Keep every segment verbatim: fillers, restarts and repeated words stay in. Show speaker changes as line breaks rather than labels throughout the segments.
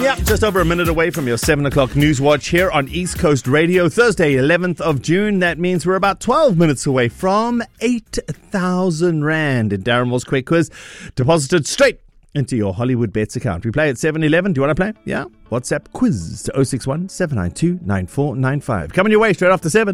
Yeah, just over a minute away from your seven o'clock news watch here on East Coast Radio. Thursday, eleventh of June. That means we're about twelve minutes away from eight thousand rand in Darren Moore's Quick Quiz, deposited straight into your Hollywood Bets account. We play at seven eleven. Do you want to play? Yeah. WhatsApp quiz to oh six one, seven nine two, nine four nine five. Coming your way straight after seven.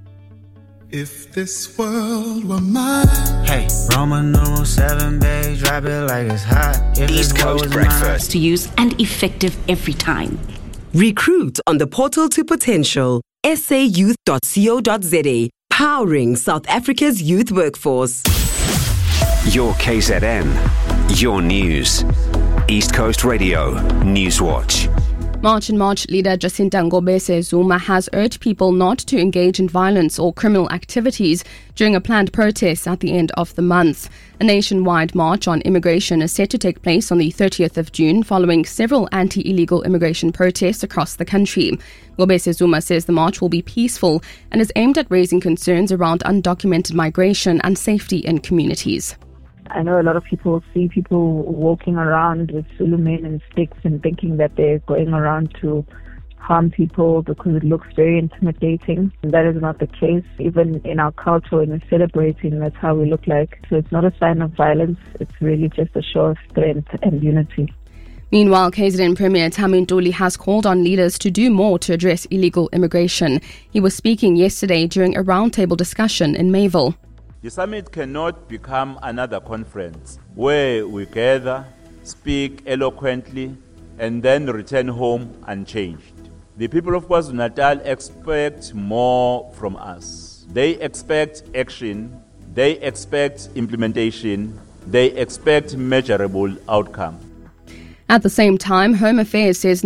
If this world were mine.
Hey, Roman numeral seven, babe, drop it like it's hot. If
East Coast breakfast.
To use and effective every time.
Recruit on the portal to potential. s a youth dot co dot z a. Powering South Africa's youth workforce.
Your K Z N. Your news. East Coast Radio News Watch.
March in March leader Jacinta Ngobese Zuma has urged people not to engage in violence or criminal activities during a planned protest at the end of the month. A nationwide march on immigration is set to take place on the thirtieth of June following several anti-illegal immigration protests across the country. Ngobese Zuma says the march will be peaceful and is aimed at raising concerns around undocumented migration and safety in communities.
I know a lot of people see people walking around with Zulu men and sticks and thinking that they're going around to harm people because it looks very intimidating. And that is not the case. Even in our culture, when we're celebrating, that's how we look like. So it's not a sign of violence. It's really just a show of strength and unity.
Meanwhile, K Z N Premier Thami Ntuli has called on leaders to do more to address illegal immigration. He was speaking yesterday during a roundtable discussion in Mayville.
The summit cannot become another conference where we gather, speak eloquently, and then return home unchanged. The people of KwaZulu-Natal expect more from us. They expect action, they expect implementation, they expect measurable outcome.
At the same time, Home Affairs says